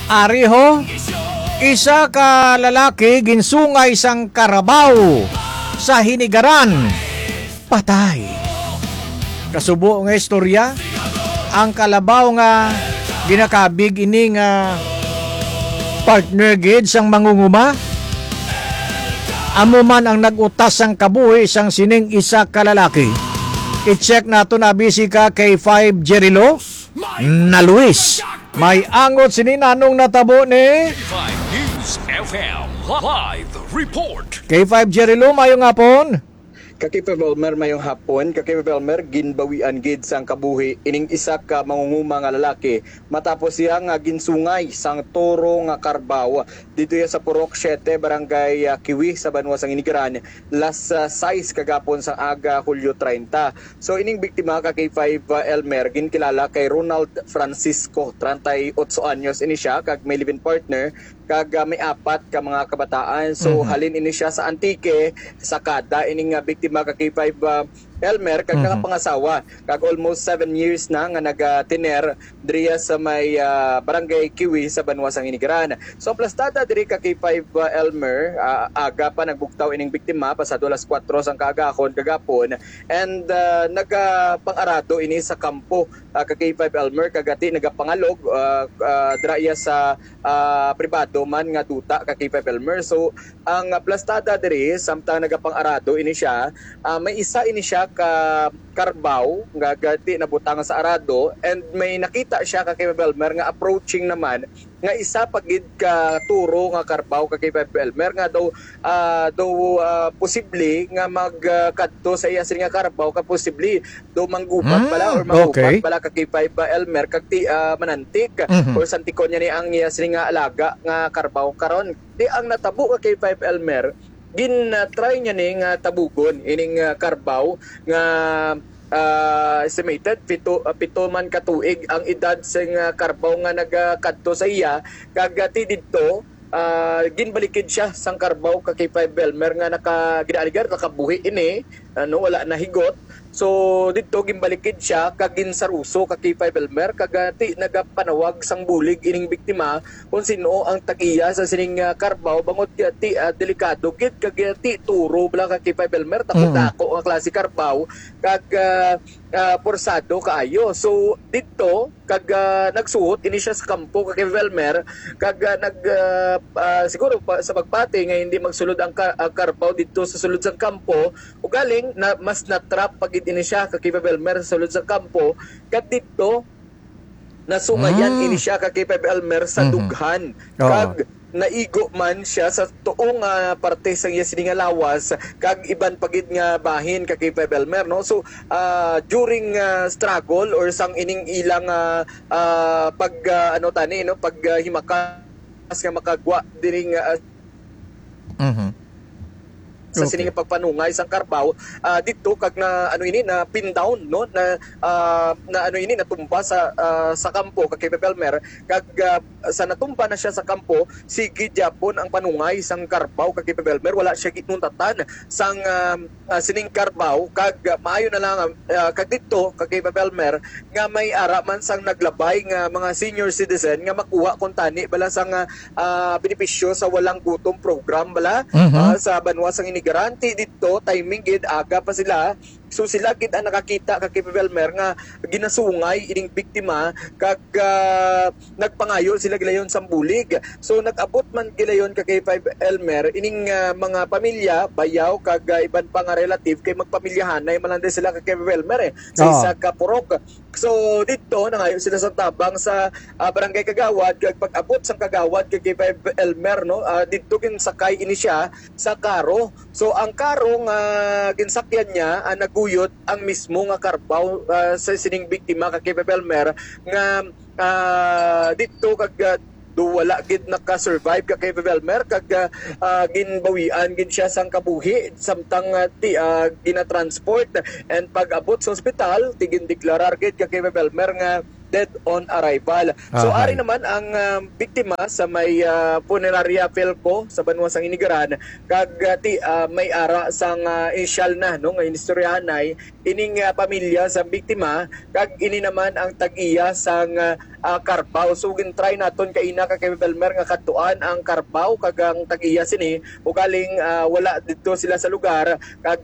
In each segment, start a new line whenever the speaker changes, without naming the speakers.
Ariho, isa ka lalaki ginsungay sang karabaw sa hinigaran. Patay. Kasubo nga istorya, ang kalabaw nga ginakabig ini nga partner gid sang mangunguma. Amo man ang nagutas sang kabuhi sang sining isa ka lalaki. I-check nato na busy ka kay 5 Jerilo na Luis. May angot sininanong natabo ni
K5 News FM Live Report.
K5 Jerilo, mayong hapon.
Kakipa Belmer mayong hapon, Kakipa Belmer ginbawian gid sang kabuhi ining isa ka mangunguma nga lalaki matapos siya nga ginsungay sang toro nga karbaw dito ya sa Purok 7 barangay Kiwi sa Banwa sang Inigaran las 6 kagapon sang aga Hulyo 30. So ining biktima K5 Elmer ginkilala kay Ronald Francisco, 38 anyos ini siya kag may live-in partner kag may 4 ka mga kabataan. So halin ini siya sa Antique sa Kada ining biktima ka K5 Elmer kag nakapangasawa kag almost 7 years na nga nagatiner diriya sa may barangay Kiwi sa Banwa sang Inigaran. So plastada diri ka K5 Elmer aga pa nagbuktaw ining biktima pasado alas 4 sang kaagahon kagapon and nagapang-arado ini sa kampo ka K5 Elmer kagati nagapangalog diriya sa pribado man nga duta ka K5 Elmer. So ang plastada diri samtang nagapang-arado ini siya may isa ini siya ka karbaw nga gati nabutang sa arado and may nakita siya ka K5 Elmer nga approaching naman nga isa pagid ka turo nga karbaw ka K5 Elmer nga daw posible nga magkadto sa iya sing nga karbaw ka posible daw manggubat bala or manggubat bala ka K5 Elmer kag manantik or santikon niya ni ang iya sing nga alaga nga karbaw karon di ang natabo ka K5 Elmer gin-try niya ni nga tabugon ining karbaw nga estimated pito man katuig ang edad sa karbaw nga nagakadto sa iya kagati didto ginbalikid siya sang karbaw ka K5 Elmer nga nakagidaaligar nakabuhi ini wala na higot. So dito gimbalikid siya kag ginsaruso ka K5 Elmer kagati nagapanawag sang bulig ining biktima kung sino ang tagiya sa sining karbaw bangot ti delikado gid kagati turo bala ka K5 Elmer takot-tako ang klase karbaw kag porsado kaayo. So dito kag nagsuot ini siya sa kampo ka K5 Elmer kag siguro sa pagpati nga hindi magsulod ang karbaw dito sa sulod sa kampo ugaling na mas natrap pag ini siya ka K5 Elmer sa sulod sa kampo kat dito nasumayan ini siya ka K5 Elmer sa dughan kag naigo man siya sa tuong parte sa iya sining lawas kag iban pagid nga bahin ka K5 Elmer no. So during struggle or sang ining ilang pag pag himakas nga makagwa diring sa sining pagpanungay sang karbaw dito kag na na pin down no na natumba sa kampo kag K5 Elmer kag sa natumba na siya sa kampo sige Japon ang panungay sang karbaw kag K5 Elmer wala siya ginuntatan sang sining karbaw kag maayo na lang kag dito kag K5 Elmer nga may ara man sang naglabay nga mga senior citizen nga makuha kun tani bala sang benepisyo sa walang gutom program bala sa Banwa sang Inigaran dito timing gid aga pa sila. So sila gid ang nakakita ka K5 Elmer nga ginasungay ining biktima kag nagpangayo sila gilayon sang bulig. So nag-abot man gilayon ka K5 Elmer ining mga pamilya bayaw kag iban pa nga relative kay magpamilyahanay man sila ka K5 Elmer sa isa ka purok. So dito nangayo sila sa tabang sa barangay Kagawad kag pag-abot sang Kagawad kay K5 Elmer no dito ginsakay ini siya sa karo. So ang karo nga ginsakyan niya naguyot ang mismo nga karbaw sa sining biktima ka K5 Elmer nga dito kag wala gid naka-survive ka K5 Elmer kag ginbawian gid siya sang kabuhi samtang gina-transport and pag-abot sa ospital tigin deklarar gid ka K5 Elmer nga dead on arrival. So
Ahay.
ari naman ang biktima sa may Funeraria Felco sa Banwa sang Inigaran kag may ara sang inisyal na no nga inistoryahanay ining pamilya sa biktima kag ini naman ang tag-iya sang Carabao. So gin-try naton kay ina ka kay Belmer nga katuan ang Carabao kag ang tag-iya sini ug galing wala dito sila sa lugar kag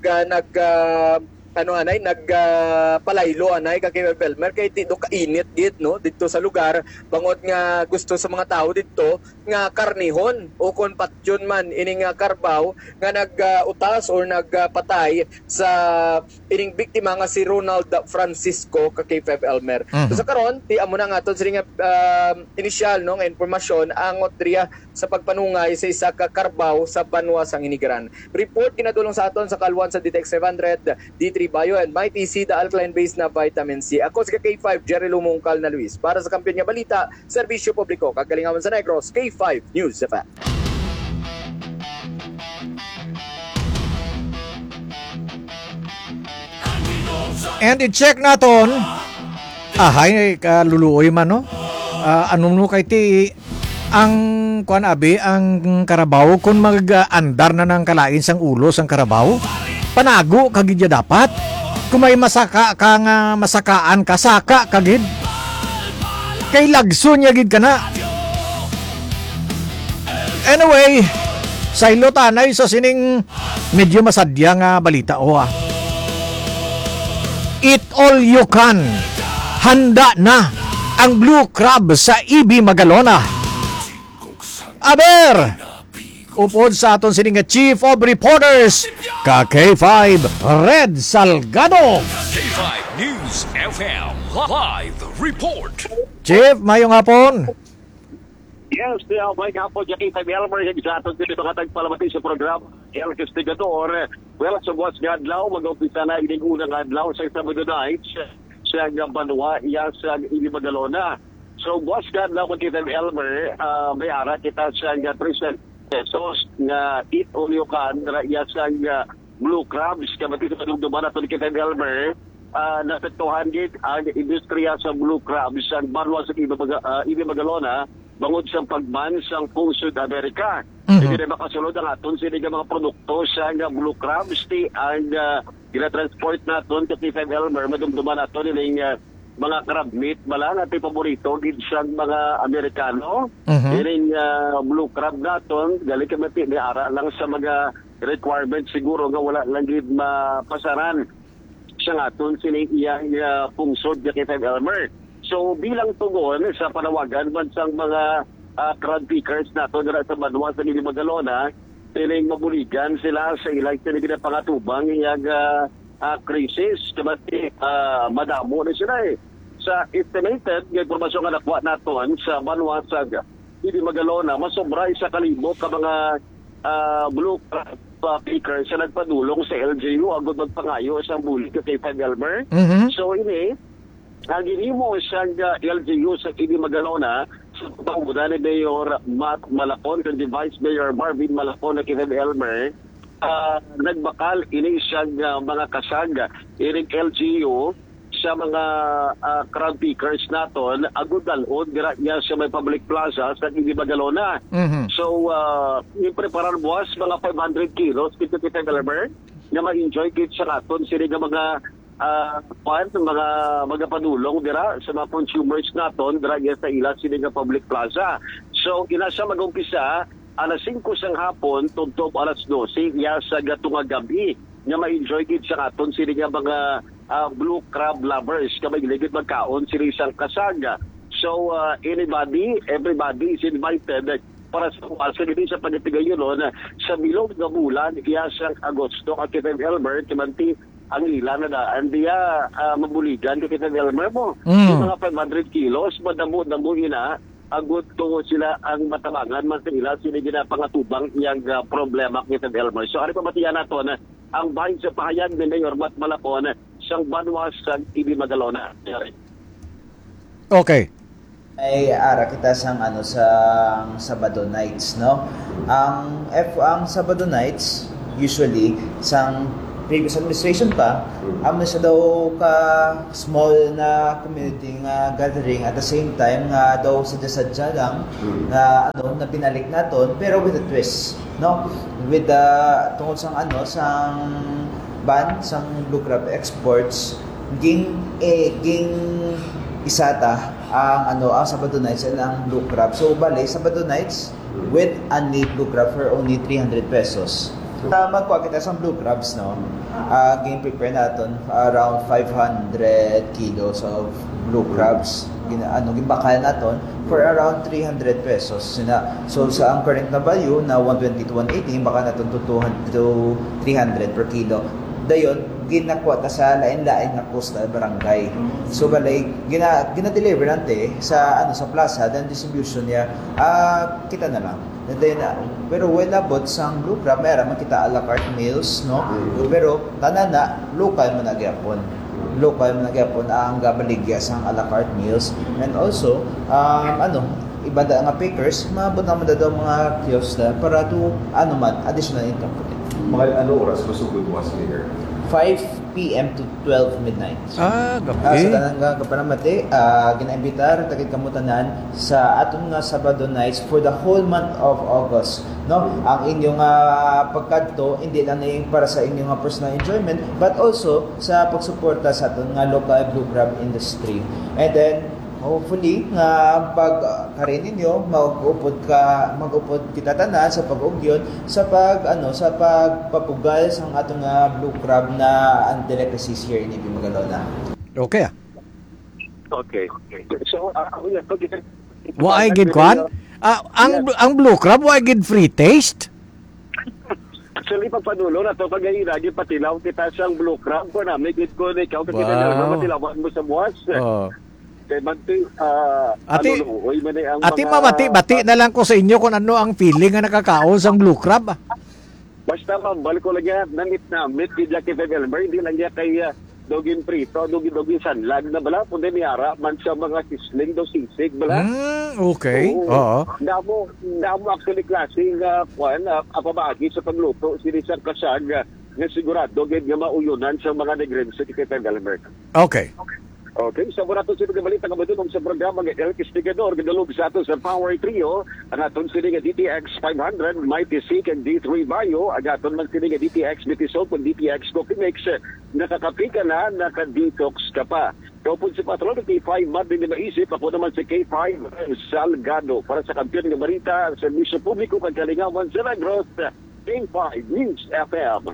palaylo anay kay Belmer kay do kainit gid no dito sa lugar bangod nga gusto sa mga tao dito nga karnihon o kon patyon man ining Carabao nga nag-utas or nagpatay sa ining biktima nga si Ronald Francisco kay Elmer. So sa karon ti amo na nga aton sa initial no nga impormasyon angot driya sa pagpanungay sa isa ka Carabao sa Banwa sang Inigaran. Report kinadulong sa aton sa kalwan sa DTEX 700 D3 Bio and Mighty C, the alkaline-based na vitamin C. Ako si K5, Jerry Lumungkal na Luis. Para sa Kampiyon nga Balita, Serbisyo Publiko, Kagalingawan sa Negros, K5 News FM.
And i-check naton, ahay, kaluluoy man, no? Anong no kay ti, ang kuan abi, ang Carabao, kung mag-andar na ng kalain sang ulo sang Carabao, panago kagid ya dapat. Kung may masaka ka nga masakaan ka, saka kagid. Kay lagso niya gid ka na. Anyway, sa ilotanay sa sining medyo masadya nga balita o Eat all you can. Handa na ang Blue Crab sa EB Magalona. Aber! Upod sa aton sining Chief of Reporters, ka K5 Red Salgado.
K5 News FM Live Report.
Chief, mayong hapon.
Yes, may hapon dyan K5 Elmer, yung sa aton dito mga tagpalamati sa program, El Castigador. Well, sa buwas nga adlaw, mag-umpisa na ining unang adlaw sa Sabado night sa Banwa, sa Ili Magalona. So, buwas nga adlaw, K5 Elmer, may ara kita sa present pesos nga eat all you can yasang Blue Crabs kamati sa padugduman nato ni K5 Elmer napetuhan gid ang industriya sa Blue Crabs ang Banwa sa Ili Magalona bangod sa pagban sang Sud America. Hindi na makasulod ang aton sila mga produkto sa Blue Crabs ti ang gina-transport naton sa K5 Elmer madumduman nato niling mga crab meat malang at paborito gid sa mga Amerikano. Iring Blue Crab naton gali ka mati ni ara lang sa mga requirements siguro nga wala lang gid mapasaran sa aton sini iyang pungsod sa K5 Elmer. So bilang tugon sa panawagan man sang mga crab pickers naton dira sa Banwa sa Ili Magalona, iring mabuligan sila sa ilang sila pangatubang iyang crisis kasi madamo na sila Sa estimated nga impormasyon nga nakuha naton sa Banwa sa Ili Magalona, masobra 1,000 ka mga Blue Crab pickers sa nagpadulong sa LGU agad magpangayo sa bulig kay K5 Elmer. So ini ang ginimo sa LGU sa Ili Magalona sa pangunan ni Mayor Matt Malapon kung Vice Mayor Marvin Malapon na K5 Elmer. Nagbakal ini siyang mga kasag iring LGU sa mga crowd pickers naton agud dalod dira niya sa may public plaza sa Ili Magalona. So i-prepare buwas mga 500 kilos kito kita Elmer na ma-enjoy kit sa naton sila mga mga padulong dira sa mga consumers naton dira sa ila sila public plaza. So inasa mag-umpisa alas 5 sang hapon tugtog alas 12 ya sa gatong gabi nga ma-enjoy gid sa aton sila mga Blue Crab lovers kamay ligid magkaon sila isang kasaga. So everybody is invited para sa gid sa pagtigayon sa bilog nga bulan iya sang Agosto at K5 Elmer timanti ang ilan na andiya mabuligan kay K5 Elmer mo. Yung mga 500 kilos madamo ina agud to sila ang matabangan man sila ginapangatubang iyang problema kay Elmer. So ari pa matiyan nato na ang bahin sa pahayag ni Mayor Matt Malapon sang Banwa sa Ili Magalona.
Okay.
Ay ara kita sang sa Sabado nights no. Ang Sabado nights usually sang previous administration pa, amo siya daw ka small na community nga gathering at the same time nga daw sadya-sadya lang na na pinalik naton pero with a twist, no? With the tungkol sang sang ban sang blue crab exports ging isata ang Sabado nights and ang blue crab. So bale Sabado nights with only blue crab for only 300 pesos. Magkuha kita sa blue crabs, no? Game prepare natin around 500 kilos of blue crabs. Gimbakal natin for around 300 pesos. So sa ang current na value na 120 to 180, baka natin to 200 to 300 per kilo. Dayon, ginakuha ta sa lain-lain na coastal barangay. So balay gina-deliver nante sa sa plaza, then distribution niya kita na lang. And then, pero when abot sang blue crab, mayroon makita a la carte meals, no? Pero tanan na local man nagyapon. Local man nagyapon ang gabaligya sang a la carte meals. And also, iba da nga pickers, mabot naman daw mga kiosk na para to additional income.
Mga oras masugod was here?
5 p.m. to 12 midnight.
Gabi.
Sa tanang kapanamati, ginaimbitar tagit kamutanan sa aton nga Sabado nights for the whole month of August. No, ang inyong pagkadto hindi lang para sa inyong personal enjoyment but also sa pagsuporta sa aton nga local blue crab industry. And then hopefully nga pag karin ninyo mag-upod kita tanan sa pag-ugyon sa pagpapugal sa atong blue crab na ang delicacies here in Ibi Magalona.
Okay.
Okay. So,
Waay gid kwan? Ang blue crab waay gid free taste?
Actually, pagpanulo na ito, pag-aira, patilaw kita siyang blue crab ko na, may git ko na ikaw, kasi patilawan mo sa buwas. Kay Manti,
mamati-bati na lang ko sa inyo kung ano ang feeling na nakakaon sa blue crab.
Basta balik ko lang yan, nangit na, meet kay Jackie Fevelmer, hindi lang niya kay dogin prito, dogin sanlag na bala, kundi niyara, man siya mga sisling, do sisig, bala.
Okay, oo.
Damo actually klaseng, apabagi sa pagluto, sinisang kasag, nga sigurado, nga mauyunan sa mga negrenso kay Fevelmer.
Okay.
Okay, so muna ito sino balita nga madunong sa programa ng El Castigador, gadalog sa ato sa Power Trio, ang aton sini nga DTX 500, Mighty Seek and D3 Bio, ang aton man sini nga DTX Bitisol, kung DTX Coffee Mix, nakakapi ka na, nakadetox ka pa. Kapag si Patrol, K5, Martin na maisip, ako naman si K5 Salgado, para sa kampiyon ng Marita, sa Servisyo Publiko, Pagkalingawan sa Negros, K5 News FM.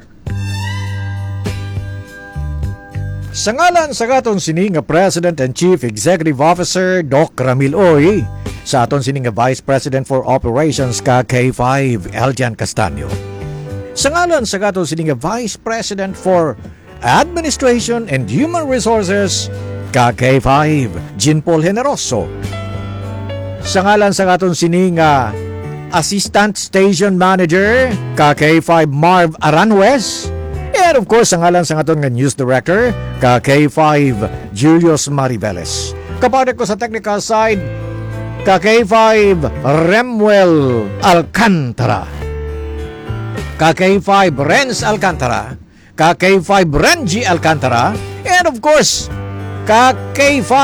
Sa ngalan sa aton sini nga President and Chief Executive Officer Doc Ramil Oy, sa aton sini nga Vice President for Operations ka K5 Eljan Castaño. Sa ngalan sa aton sini nga Vice President for Administration and Human Resources ka K5 Jean Paul Generoso. Sa ngalan sa aton sini nga Assistant Station Manager ka K5 Marv Aranjuez. And of course, ang ngalan sa aton nga News Director, ka K5 Julius Mariveles. Kapatid ko sa technical side, ka K5 Remuel Alcantara. Ka K5 Renz Alcantara. Ka K5 Renji Alcantara. And of course, ka K5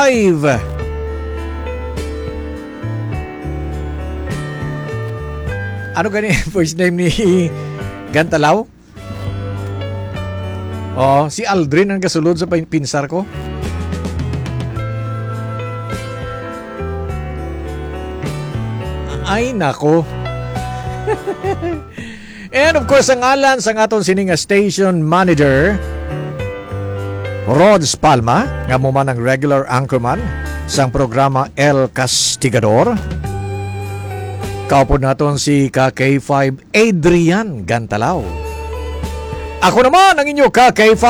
ano gani first name ni Gantalaw? Si Aldrin ang kasulod sa pinsar ko. Ay, nako. And of course, ang ngalan sa aton sining station manager, Rods Palma, nga mo man ang regular anchorman sa programa El Castigador. Kaupod naton si K5 Adrian Gantalaw. Ako naman ang inyo K5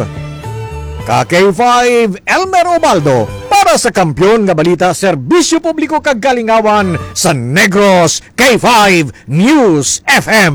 Elmer Obaldo para sa kampyon nga balita serbisyo publiko kag kalingawan sa Negros K5 News FM.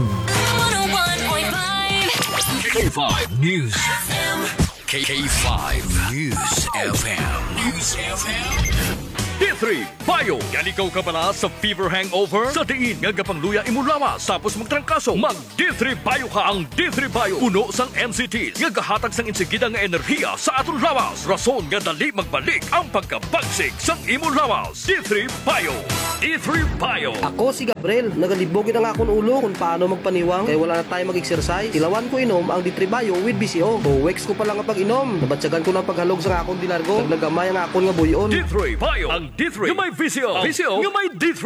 K5 News FM. K5 News FM. News FM. D3 Bio. Yan ikaw ka pala sa fever hangover? Sa diin nga gapang luya imulawas tapos magtrangkaso. Mag D3 Bio ka. Ang D3 Bio puno sang MCTs nga gahatag sang insigida nga enerhiya sa aton lawas. Rason nga dali magbalik ang pagkabagsik sang imong lawas. D3 Bio. D3 Bio.
Ako si Gabriel, nagalibog na nga akong ulo kung paano magpaniwang kaya wala na tayo mag-exercise. Tilawan ko inom ang D3 Bio with BCO. Weeks ko pa lang ang pag-inom. Nabatsagan ko ng paghalog sa akong dinargo. Nagnagamay ang akong nga buyon.
D3 Bio. Ang D3 nga may VCO. VCO nga may D3.